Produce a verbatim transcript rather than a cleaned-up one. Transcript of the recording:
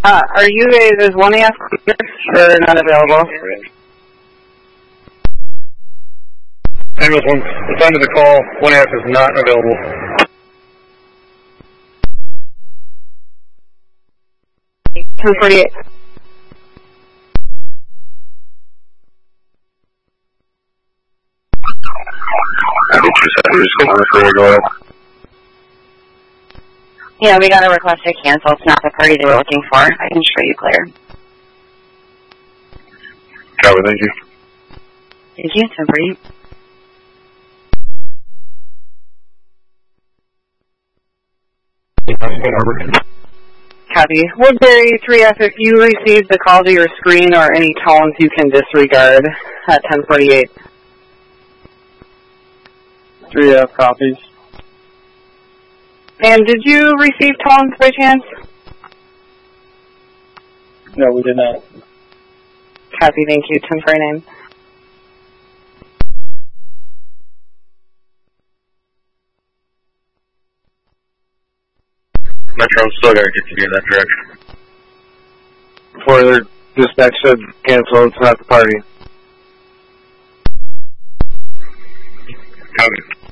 Uh, are you guys, is one A F or not available? Ambulance one, it's under the call. one A F is not available. ten forty-eight. Yeah, we got a request to cancel. It's not the party they were looking for. I can show you clear. Copy, thank you. Thank you, ten forty-eight. Copy. Woodbury three F, if you received the call to your screen or any tones, you can disregard at ten forty-eight. three F copies. And did you receive tones by chance? No, we did not. Copy, thank you, ten forty-nine. Metro, I'm still gotta get you in that direction. Before their dispatch said cancel, it's not the party. Copy.